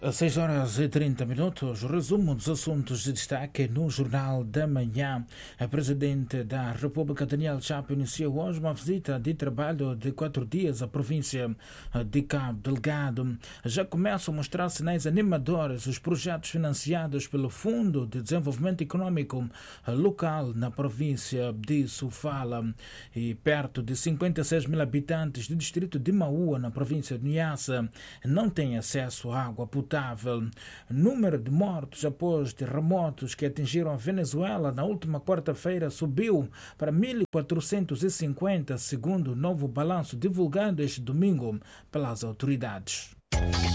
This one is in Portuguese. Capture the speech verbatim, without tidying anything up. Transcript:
Às seis horas e trinta minutos, resumo dos assuntos de destaque no Jornal da Manhã. A Presidente da República, Daniel Chapo, iniciou hoje uma visita de trabalho de quatro dias à província de Cabo Delgado. Já começam a mostrar sinais animadores os projetos financiados pelo Fundo de Desenvolvimento Econômico Local na província de Sofala. E perto de cinquenta e seis mil habitantes do distrito de Maua, na província de Niassa, não têm acesso à água potável. Número de mortos após terremotos que atingiram a Venezuela na última quarta-feira subiu para mil quatrocentos e cinquenta, segundo o novo balanço divulgado este domingo pelas autoridades.